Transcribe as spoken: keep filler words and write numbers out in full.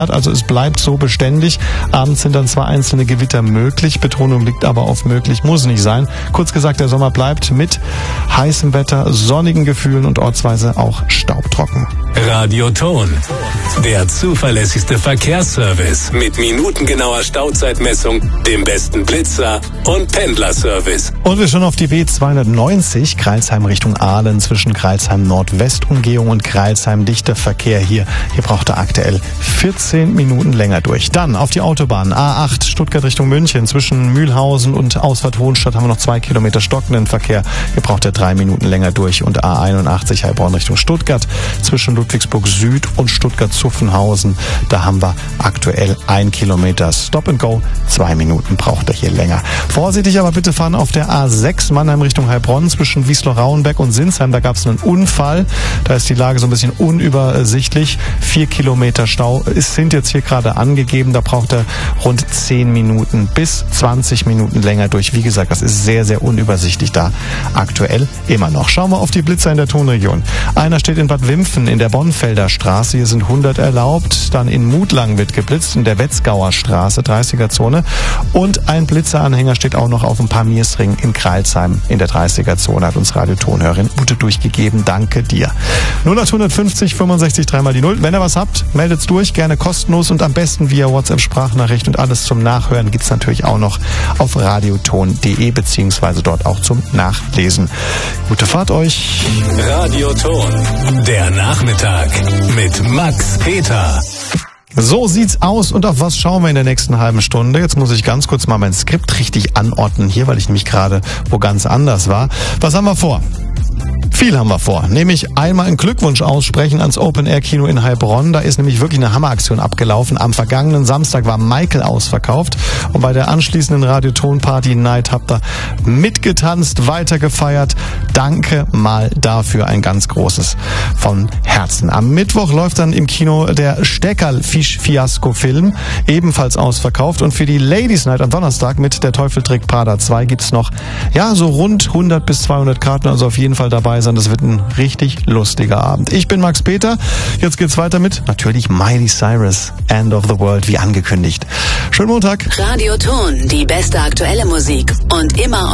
Also es bleibt so beständig. Abends sind dann zwar einzelne Gewitter möglich, Betonung liegt aber auf möglich, muss nicht sein. Kurz gesagt, der Sommer bleibt mit heißem Wetter, sonnigen Gefühlen und ortsweise auch staubtrocken. Radioton, der zuverlässigste Verkehrsservice mit minutengenauer Stauzeitmessung, dem besten Blitzer und Pendlerservice. Und wir schauen auf die B zweihundertneunzig, Crailsheim Richtung Aalen, zwischen Crailsheim Nordwestumgehung und Crailsheim dichter Verkehr hier. Hier braucht er aktuell vierzehn Minuten länger durch. Dann auf die Autobahn A acht, Stuttgart Richtung München, zwischen Mühlhausen und Ausfahrt Hohenstadt haben wir noch zwei Kilometer stockenden Verkehr. Hier braucht er drei Minuten länger durch. Und A einundachtzig, Heilbronn Richtung Stuttgart, zwischen Ludwigsburg Süd und Stuttgart-Zuffenhausen. Da haben wir aktuell ein Kilometer Stop and Go. Zwei Minuten braucht er hier länger. Vorsichtig aber bitte fahren auf der A sechs, Mannheim Richtung Heilbronn, zwischen Wiesloch-Rauenbeck und Sinsheim. Da gab es einen Unfall. Da ist die Lage so ein bisschen unübersichtlich. Vier Kilometer Stau es sind jetzt hier gerade angegeben. Da braucht er rund zehn Minuten bis zwanzig Minuten länger durch. Wie gesagt, das ist sehr, sehr unübersichtlich da. Aktuell immer noch. Schauen wir auf die Blitzer in der Tonregion. Einer steht in Bad Wimpfen in der Bonfelder Straße. Hier sind hundert erlaubt. Dann in Mutlang wird geblitzt, in der Wetzgauer Straße, dreißiger Zone. Und ein Blitzeranhänger steht auch noch auf dem Pamirsring in Crailsheim in der dreißiger Zone. Hat uns Radiotonhörerin Ute durchgegeben. Danke dir. null acht fünfzig fünfundsechzig dreimal die null. Wenn ihr was habt, meldet's durch. Gerne kostenlos und am besten via WhatsApp-Sprachnachricht. Und alles zum Nachhören gibt's natürlich auch noch auf radioton punkt de beziehungsweise dort auch zum Nachlesen. Gute Fahrt euch. Radioton, der Nachmittag mit Max Peter. So sieht's aus und auf was schauen wir in der nächsten halben Stunde. Jetzt muss ich ganz kurz mal mein Skript richtig anordnen hier, weil ich nämlich gerade wo ganz anders war. Was haben wir vor? Viel haben wir vor, nämlich einmal einen Glückwunsch aussprechen ans Open-Air-Kino in Heilbronn. Da ist nämlich wirklich eine Hammeraktion abgelaufen. Am vergangenen Samstag war Michael ausverkauft und bei der anschließenden Radioton-Party Night habt ihr mitgetanzt, weitergefeiert. Danke mal dafür, ein ganz großes von Herzen. Am Mittwoch läuft dann im Kino der Steckerl-Fisch-Fiasko-Film, ebenfalls ausverkauft. Und für die Ladies Night am Donnerstag mit Der Teufel trägt Prada zwei gibt's noch, ja, so rund hundert bis zweihundert Karten, also auf jeden Fall dabei sein. Das wird ein richtig lustiger Abend. Ich bin Max Peter. Jetzt geht's weiter mit natürlich Miley Cyrus, End of the World, wie angekündigt. Schönen Montag. Radioton, die beste aktuelle Musik und immer